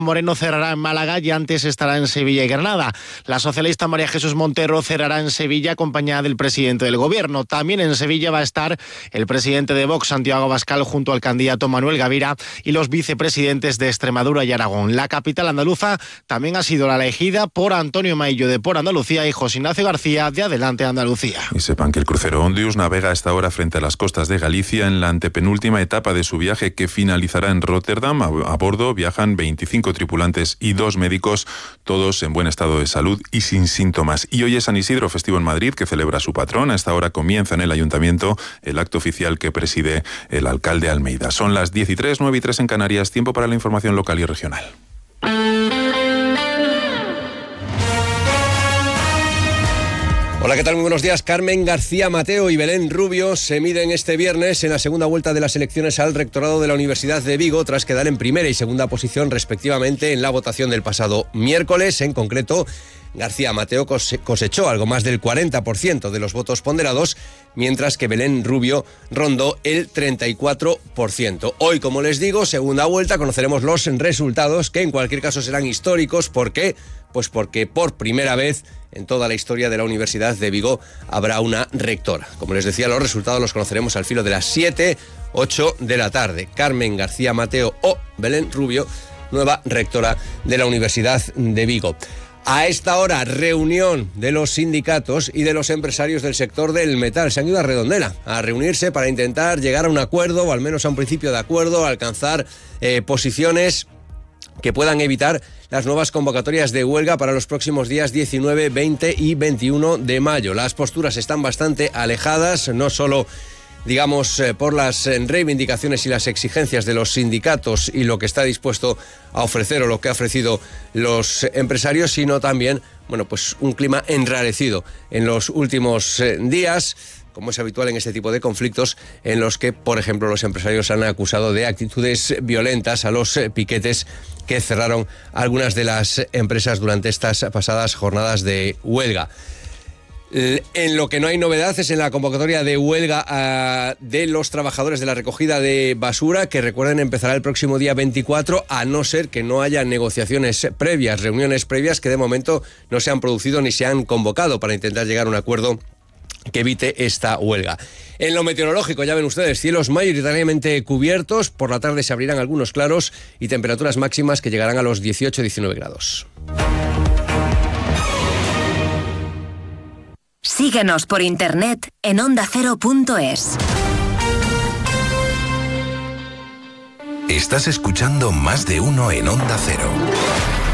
Moreno cerrará en Málaga y antes estará en Sevilla y Granada. La socialista María Jesús Montero cerrará en Sevilla acompañada del presidente del Gobierno. También en Sevilla va a estar el presidente de Vox, Santiago Abascal, junto al candidato Manuel Gavira y los vicepresidentes de Extremadura y Aragón. La capital andaluza también ha sido la elegida por Antonio Maillo de Por Andalucía y José Ignacio García de Adelante Andalucía. Y sepan que el crucero Ondius navega a esta hora frente a las costas de Galicia en la antepenúltima etapa de su viaje que finalizará en Rotterdam. A bordo viajan 25 tripulantes y 2 médicos, todos en buen estado de salud y sin síntomas. Y hoy es San Isidro, festivo en Madrid, que celebra su patrón. A esta hora comienza en el Ayuntamiento el acto oficial que preside el alcalde Almeida. Son las 10:03, 9:03 en Canarias. Tiempo para la información local y regional. Hola, ¿qué tal? Muy buenos días. Carmen García Mateo y Belén Rubio se miden este viernes en la segunda vuelta de las elecciones al rectorado de la Universidad de Vigo, tras quedar en primera y segunda posición respectivamente en la votación del pasado miércoles. En concreto, García Mateo cosechó algo más del 40% de los votos ponderados, mientras que Belén Rubio rondó el 34%. Hoy, como les digo, segunda vuelta, conoceremos los resultados, que en cualquier caso serán históricos. ¿Por qué? Pues porque por primera vez en toda la historia de la Universidad de Vigo habrá una rectora. Como les decía, los resultados los conoceremos al filo de las 7:08 de la tarde. Carmen García Mateo o Belén Rubio, nueva rectora de la Universidad de Vigo. A esta hora, reunión de los sindicatos y de los empresarios del sector del metal. Se han ido a Redondela a reunirse para intentar llegar a un acuerdo, o al menos a un principio de acuerdo, alcanzar posiciones que puedan evitar las nuevas convocatorias de huelga para los próximos días 19, 20 y 21 de mayo. Las posturas están bastante alejadas, no solo por las reivindicaciones y las exigencias de los sindicatos y lo que está dispuesto a ofrecer o lo que ha ofrecido los empresarios, sino también, un clima enrarecido en los últimos días, como es habitual en este tipo de conflictos, en los que, por ejemplo, los empresarios han acusado de actitudes violentas a los piquetes que cerraron algunas de las empresas durante estas pasadas jornadas de huelga. En lo que no hay novedad es en la convocatoria de huelga de los trabajadores de la recogida de basura, que, recuerden, empezará el próximo día 24, a no ser que no haya negociaciones previas, reuniones previas que de momento no se han producido ni se han convocado para intentar llegar a un acuerdo que evite esta huelga. En lo meteorológico, ya ven ustedes, cielos mayoritariamente cubiertos. Por la tarde se abrirán algunos claros y temperaturas máximas que llegarán a los 18-19 grados. Síguenos por internet en ondacero.es. Estás escuchando Más de Uno en Onda Cero.